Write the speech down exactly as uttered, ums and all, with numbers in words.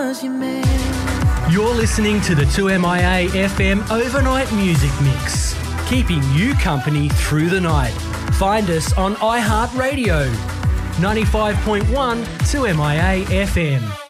was your man. You're listening to the two M I A F M Overnight Music Mix, keeping you company through the night. Find us on iHeartRadio, ninety-five point one two M I A F M.